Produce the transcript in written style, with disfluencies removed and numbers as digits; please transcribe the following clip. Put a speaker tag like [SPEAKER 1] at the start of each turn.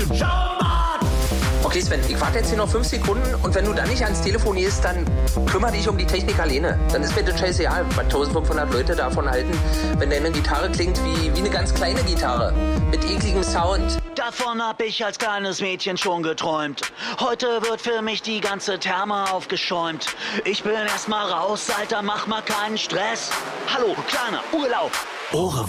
[SPEAKER 1] Mädchen.
[SPEAKER 2] Okay, Sven, ich warte jetzt hier noch 5 Sekunden und wenn du dann nicht ans Telefon gehst, dann kümmere dich um die Technik alleine. Dann ist mir das scheißegal, was 1500 Leute davon halten, wenn deine Gitarre klingt wie eine ganz kleine Gitarre mit ekligem Sound.
[SPEAKER 3] Davon hab ich als kleines Mädchen schon geträumt. Heute wird für mich die ganze Therme aufgeschäumt. Ich bin erst mal raus, Alter, mach mal keinen Stress. Hallo, kleiner Urlaub.
[SPEAKER 1] Au revoir.